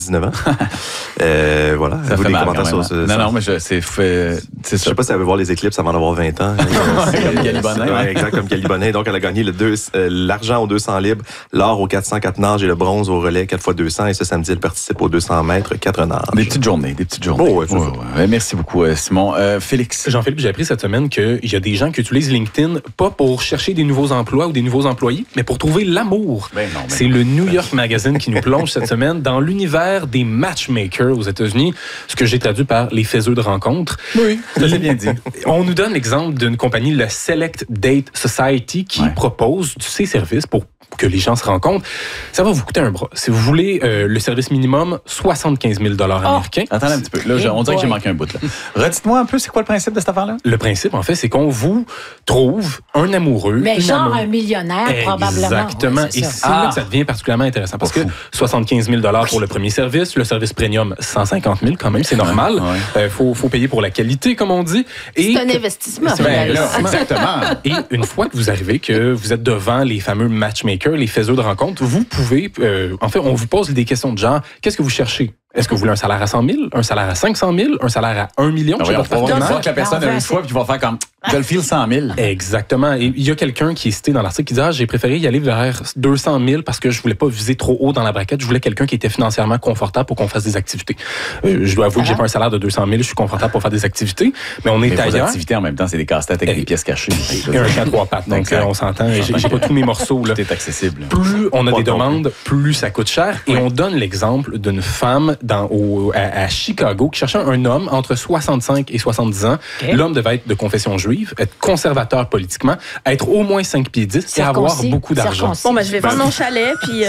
19 ans. Voilà. Ça vous fait des mal commentaires sur ce. Non, mais c'est ça. Je sais pas si elle veut voir les éclipses avant d'avoir 20 ans. Comme Calibonin. Ouais, exact, comme Calibonin. Donc, elle a gagné l'argent aux 200 libres, l'or aux 404 nages et le bronze au relais 4x200. Et ce samedi, elle participe aux 200 mètres 4 nages. Des petites journées. Oh, ouais, Ouais. Merci beaucoup, Simon. Félix. Jean-Philippe, j'ai appris cette semaine qu'il y a des gens qui utilisent LinkedIn pas pour chercher des nouveaux emplois ou des nouveaux employés, mais pour trouver l'amour. C'est le New York Magazine qui nous plonge cette semaine dans l'univers des matchmakers aux États-Unis, ce que j'ai traduit par les faiseux de rencontres. Oui, c'est bien dit. On nous donne l'exemple d'une compagnie, le Select Date Society, qui propose ses services pour que les gens se rencontrent. Ça va vous coûter un bras. Si vous voulez le service minimum, 75 000 américains. Attendez un petit peu. Là, on dirait que j'ai manqué un bout. Là. Redites-moi un peu, c'est quoi le principe de cette affaire-là? Le principe, en fait, c'est qu'on vous trouve un amoureux. Mais genre un millionnaire, probablement. Exactement. Ouais, et c'est là que ça devient particulièrement intéressant. Parce que 75 000 pour le premier service, le service premium, 150 000 quand même, c'est normal. Faut payer pour la qualité, comme on dit. C'est un investissement. Exactement. Et une fois que vous arrivez, que vous êtes devant les fameux matchmakers, les faiseux de rencontres, vous pouvez... en fait, on vous pose des questions de genre, qu'est-ce que vous cherchez? Est-ce que vous voulez un salaire à 100 000, un salaire à 500 000, un salaire à 1 million? On va voir que la personne a eu le choix et tu vas faire comme je le file 100 000. Exactement. Et il y a quelqu'un qui est cité dans l'article qui dit j'ai préféré y aller vers 200 000 parce que je voulais pas viser trop haut dans la braquette. Je voulais quelqu'un qui était financièrement confortable pour qu'on fasse des activités. Je dois avouer que j'ai pas un salaire de 200 000. Je suis confortable pour faire des activités. Mais on est ailleurs. Les activités en même temps, c'est des casse-têtes avec des pièces cachées. Et un 4-3 pattes. Donc, on s'entend. J'ai pas tous mes morceaux. Là. Tout est accessible. Plus on a des demandes, plus ça coûte cher. Et on donne l'exemple d'une femme à Chicago qui cherchait un homme entre 65 et 70 ans. L'homme devait être de confession juive, être conservateur politiquement, être au moins 5 pieds 10 et avoir beaucoup d'argent. Bon, je vais vendre mon chalet, puis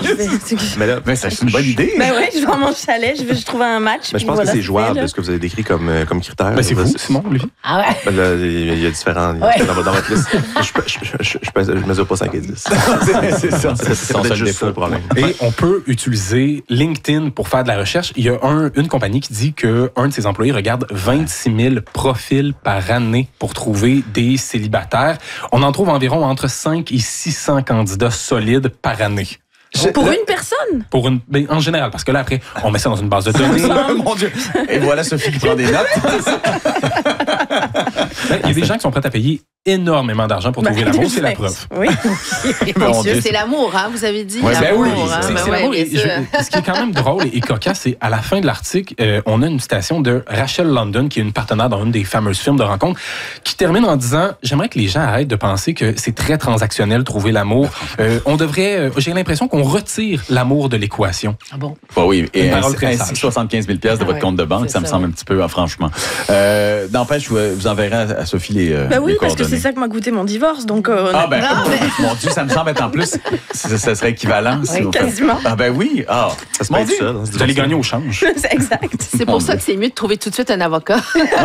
c'est une bonne idée. Je vends mon chalet, je trouve un match. Je pense que c'est jouable de ce que vous avez décrit comme critère. C'est vous, Simon, lui. Ah ouais? Il y a différents... Dans votre liste, je mesure pas 5 et 10. C'est ça. C'est juste ça le problème. Et on peut utiliser LinkedIn pour faire de la recherche. Il y a une compagnie qui dit qu'un de ses employés regarde 26 000 profils par année pour trouver des célibataires. On en trouve environ entre 5 et 600 candidats solides par année. Pour une personne? En général, parce que là, après, on met ça dans une base de données. Mon Dieu! Et voilà Sophie qui prend des notes. Il y a des gens qui sont prêts à payer énormément d'argent pour trouver l'amour, c'est la preuve. Oui. C'est l'amour, hein, vous avez dit. C'est l'amour. Et ce qui est quand même drôle et cocasse, c'est à la fin de l'article, on a une citation de Rachel London, qui est une partenaire dans une des fameuses films de rencontre, qui termine en disant « J'aimerais que les gens arrêtent de penser que c'est très transactionnel trouver l'amour. On devrait, j'ai l'impression qu'on retire l'amour de l'équation. » Ah bon? Oui, et ainsi 75 000 de votre compte de banque, ça me semble un petit peu, franchement. N'empêche, je vous enverrai à Sophie les oui, parce que c'est ça que m'a coûté mon divorce. Donc, mon Dieu, ça me semble être en plus, ça serait équivalent. Oui, quasiment. Ah ben oui. Ça se passe ça. Vous allez gagner au change. C'est exact. C'est pour ça que c'est mieux de trouver tout de suite un avocat.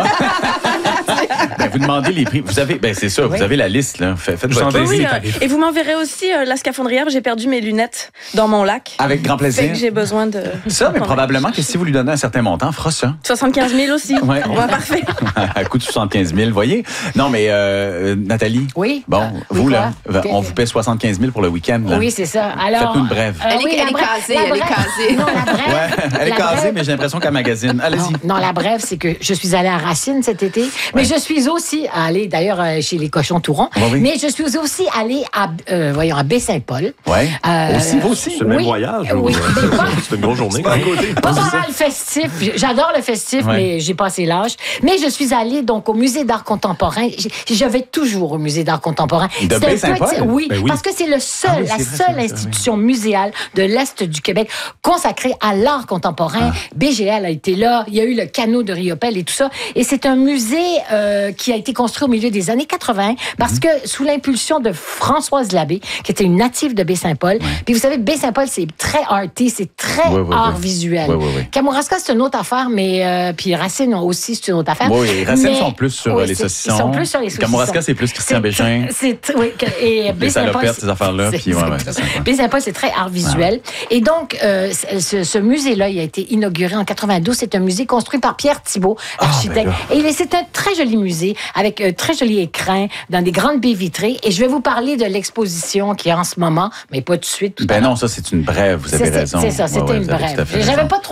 Vous demandez les prix. Vous avez, c'est ça, vous avez la liste. Là. Faites votre liste. Et vous m'enverrez aussi la scaphandrière. J'ai perdu mes lunettes dans mon lac. Avec grand plaisir. Fait que j'ai besoin de... Ça, mais probablement que si vous lui donnez un certain montant, fera ça. 75 000 aussi. Ouais. Parfait. À coût de 75 000, voyez. Non, mais Nathalie. Oui. Bon, vous, là, on vous paie 75 000 pour le week-end. Là. Oui, c'est ça. Alors, faites-nous une brève. Elle est casée. Non, la brève. Elle est casée, mais j'ai l'impression qu'elle magasine. Allez-y. Non, la brève, c'est que je suis allée à Racine cet été, mais je suis aussi allée, d'ailleurs, chez les Cochons Tourons, mais je suis aussi allée à Baie-Saint-Paul. Oui. Aussi. C'est le même voyage. Oui. C'est une grosse journée. Pas le festif. J'adore le festif, mais j'ai passé l'âge. Mais je suis allée donc au musée d'art contemporain. Je vais toujours au musée d'art contemporain. De Baie-Saint-Paul? Oui, parce que c'est la seule institution muséale de l'Est du Québec consacrée à l'art contemporain. BGL a été là. Il y a eu le canot de Riopelle et tout ça. Et c'est un musée qui a été construit au milieu des années 80 parce que sous l'impulsion de Françoise Labbé, qui était une native de Baie-Saint-Paul. Puis vous savez, Baie-Saint-Paul, c'est très arty, c'est très art visuel. Kamouraska, c'est une autre affaire, mais puis Racine aussi, c'est une autre affaire. Oui, Racine sont plus sur les saucissons. Ils sont plus sur les saucissons. Kamouraska, c'est plus Christian Bégin. Et les salopettes, ces affaires-là. Baie-Saint-Paul, c'est très art visuel. Et donc, ce musée-là, il a été inauguré en 92. C'est un musée construit par Pierre Thibault, architecte. Et c'est un très très joli musée avec un très joli écrin dans des grandes baies vitrées. Et je vais vous parler de l'exposition qui est en ce moment, mais pas tout de suite. Non, ça, c'est une brève. Vous avez raison. C'est ça, c'était une brève. J'avais pas trop